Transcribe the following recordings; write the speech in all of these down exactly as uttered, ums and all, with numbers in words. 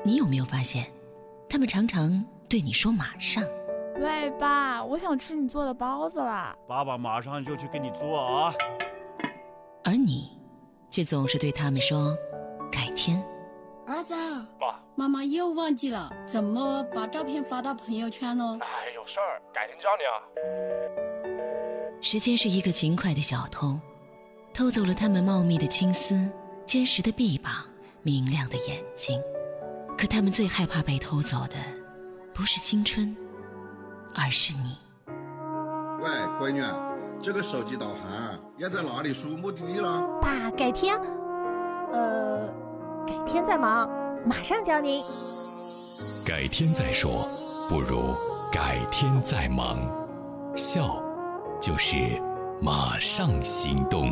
你有没有发现，他们常常对你说马上。 喂，爸，我想吃你做的包子啦。 爸爸马上就去给你做啊。 而你却总是对他们说改天。 儿子， 爸， 妈妈又忘记了怎么把照片发到朋友圈呢？ 哎，有事儿，改天教你啊。 时间是一个勤快的小偷，偷走了他们茂密的青丝、坚实的臂膀、明亮的眼睛。可他们最害怕被偷走的，不是青春，而是你。 喂，闺女，这个手机导航要在哪里输目的地了？ 爸，改天，呃，改天再忙，马上教您。 改天再说，不如改天再忙。笑，就是马上行动。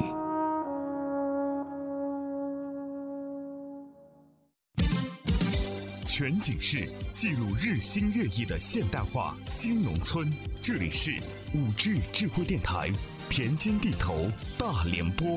全景式记录日新月异的现代化新农村，这里是五 G 智慧电台田间地头大联播。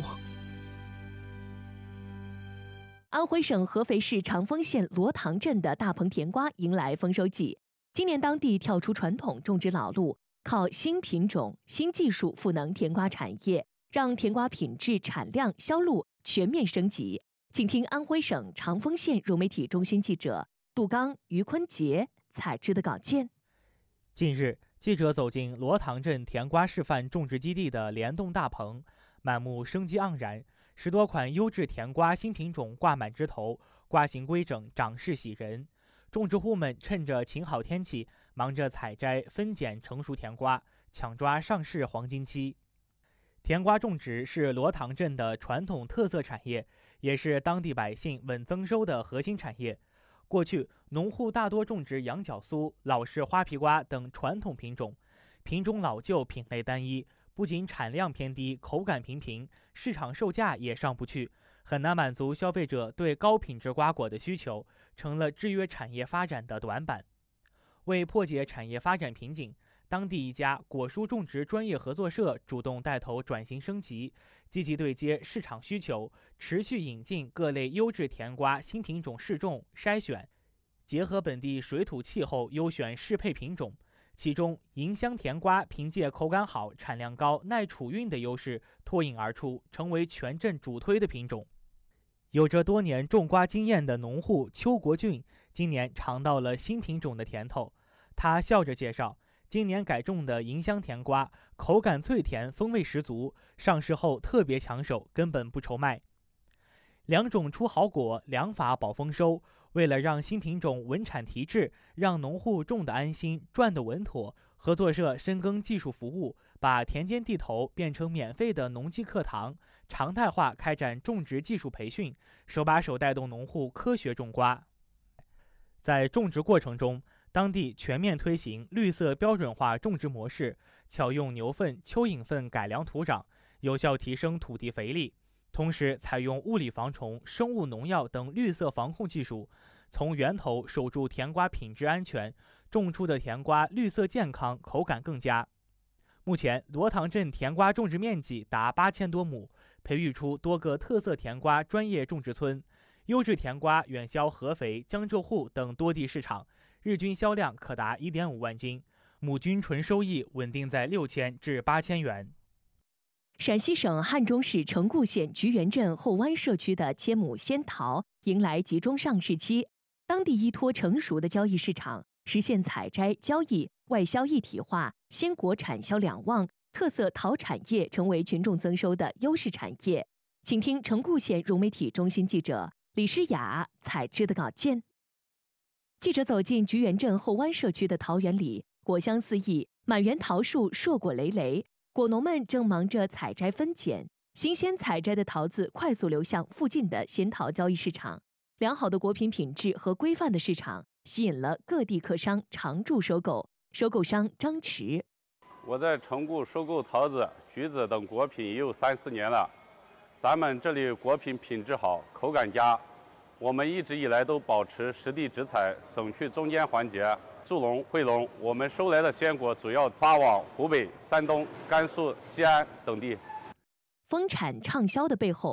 安徽省合肥市长丰县罗塘镇的大棚甜瓜迎来丰收季，今年当地跳出传统种植老路，靠新品种、新技术赋能甜瓜产业，让甜瓜品质、产量、销路全面升级。请听安徽省长丰县融媒体中心记者杜刚、于坤杰采制的稿件。 近日，记者走进罗塘镇甜瓜示范种植基地的联动大棚，满目生机盎然，十多款优质甜瓜新品种挂满枝头，瓜形规整，长势喜人。种植户们趁着晴好天气，忙着采摘、分拣成熟甜瓜，抢抓上市黄金期。甜瓜种植是罗塘镇的传统特色产业，也是当地百姓稳增收的核心产业。过去，农户大多种植羊角酥、老式花皮瓜等传统品种，品种老旧，品类单一，不仅产量偏低，口感平平，市场售价也上不去，很难满足消费者对高品质瓜果的需求，成了制约产业发展的短板。为破解产业发展瓶颈，当地一家果蔬种植专业合作社主动带头转型升级，积极对接市场需求，持续引进各类优质甜瓜新品种试种筛选，结合本地水土气候优选适配品种。其中，迎香甜瓜凭借口感好、产量高、耐储运的优势脱颖而出，成为全镇主推的品种。有着多年种瓜经验的农户邱国俊，今年尝到了新品种的甜头。他笑着介绍，今年改种的迎香甜瓜口感脆甜，风味十足，上市后特别抢手，根本不愁卖。两种出好果，两法保丰收。为了让新品种稳产提质，让农户种得安心、赚得稳妥，合作社深耕技术服务，把田间地头变成免费的农机课堂，常态化开展种植技术培训，手把手带动农户科学种瓜。在种植过程中，当地全面推行绿色标准化种植模式，巧用牛粪、蚯蚓粪改良土壤，有效提升土地肥力。同时，采用物理防虫、生物农药等绿色防控技术，从源头守住甜瓜品质安全，种出的甜瓜绿色健康，口感更佳。目前，罗塘镇甜瓜种植面积达八千多亩，培育出多个特色甜瓜专业种植村，优质甜瓜远销合肥、江浙沪等多地市场，日均销量可达 一点五万斤，亩均纯收益稳定在六千至八千元。 陕西省汉中市城固县菊园镇后湾社区的千亩仙桃迎来集中上市期，当地依托成熟的交易市场，实现采摘、交易、外销一体化，鲜果产销两旺，特色桃产业成为群众增收的优势产业。请听城固县融媒体中心记者李诗雅采制的稿件。记者走进菊园镇后湾社区的桃园里，果香四溢，满园桃树硕果累累。果农们正忙着采摘分拣，新鲜采摘的桃子快速流向附近的仙桃交易市场。良好的果品品质和规范的市场，吸引了各地客商常驻收购。收购商张驰： 我在城固收购桃子、橘子等果品也有三四年了，咱们这里果品品质好，口感佳。我们一直以来都保持实地直采，省去中间环节。祝龙、汇龙，我们收来的鲜果主要发往湖北、山东、甘肃、西安等地。 丰产畅销的背后，